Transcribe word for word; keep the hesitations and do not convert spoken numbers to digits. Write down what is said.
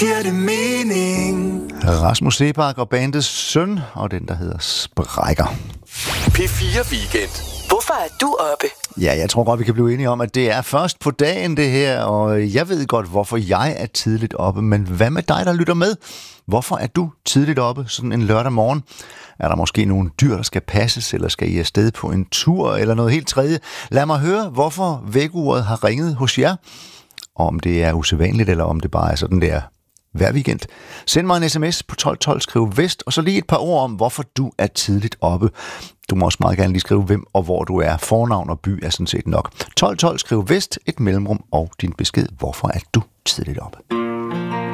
giver det mening. Rasmus Seebach og bandets Søn, og den, der hedder Sprækker. P fire Weekend. Hvorfor er du oppe? Ja, jeg tror godt, vi kan blive enige om, at det er først på dagen, det her, og jeg ved godt, hvorfor jeg er tidligt oppe, men hvad med dig, der lytter med? Hvorfor er du tidligt oppe sådan en lørdag morgen? Er der måske nogle dyr, der skal passes, eller skal I afsted på en tur, eller noget helt tredje? Lad mig høre, hvorfor vækkeuret har ringet hos jer. Om det er usædvanligt, eller om det bare er sådan, der hver weekend. Send mig en sms på tolv tolv, skriv vest, og så lige et par ord om, hvorfor du er tidligt oppe. Du må også meget gerne lige skrive, hvem og hvor du er. Fornavn og by er sådan set nok. tolv tolv, skriv vest, et mellemrum og din besked. Hvorfor er du tidligt oppe?